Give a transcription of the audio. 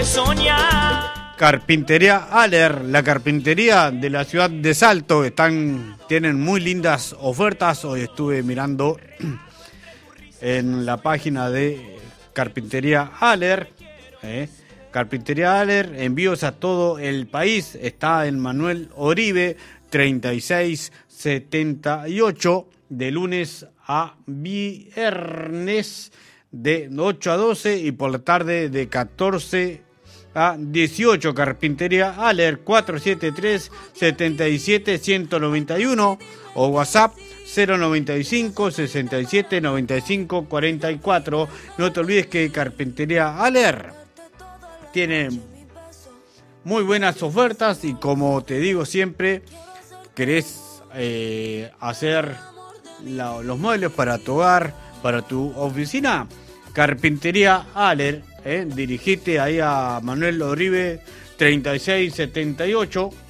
soñar. Carpintería Aller, la carpintería de la ciudad de Salto, tienen muy lindas ofertas. Hoy estuve mirando en la página de Carpintería Aller. Carpintería Aller, envíos a todo el país. Está en Manuel Oribe 3678, de lunes a viernes de 8 a 12 y por la tarde de 14 a 18. Carpintería Aller 473-77-191 o WhatsApp 095-67-95-44. No te olvides que Carpintería Aller tiene muy buenas ofertas y, como te digo siempre, querés hacer los muebles para tu hogar, para tu oficina, Carpintería Aller. Dirigite ahí a Manuel Oribe 3678